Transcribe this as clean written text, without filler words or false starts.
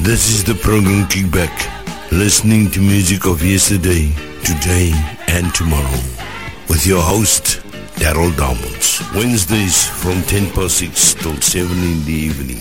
This is the program Kickback, listening to music of yesterday, today and tomorrow. With your host, Daryl Diamonds. Wednesdays from 10 past 6 till 7 in the evening.